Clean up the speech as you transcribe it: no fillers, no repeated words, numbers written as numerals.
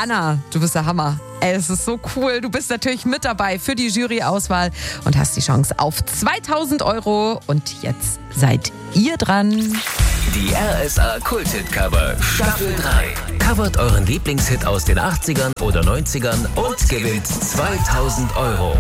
Anna, du bist der Hammer. Es ist so cool. Du bist natürlich mit dabei für die Juryauswahl und hast die Chance auf 2.000 €. Und jetzt seid ihr dran. Die RSA Kult-Hit-Cover Staffel 3. Covert euren Lieblingshit aus den 80ern oder 90ern und gewinnt 2.000 €.